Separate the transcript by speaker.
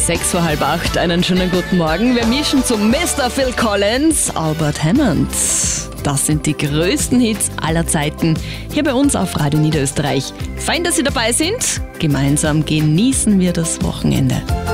Speaker 1: 6 vor halb 8. Einen schönen guten Morgen. Wir mischen zu Mr. Phil Collins, Albert Hammond. Das sind die größten Hits aller Zeiten hier bei uns auf Radio Niederösterreich. Fein, dass Sie dabei sind. Gemeinsam genießen wir das Wochenende.